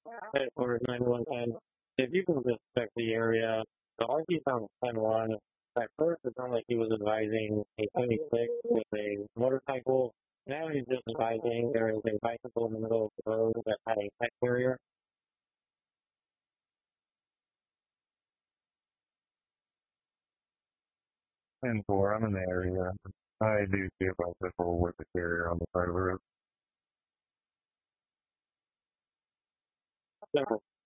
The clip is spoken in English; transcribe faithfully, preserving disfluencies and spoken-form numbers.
Hey, for nine one one, if you can just check the area, the R P found ten one. At first, it sounded like he was advising a seventy-six with a motorcycle. Now he's just advising there is a bicycle in the middle of the road that had a pet carrier. ten four, I'm in the area. I do see a bicycle with a carrier on the side of the road.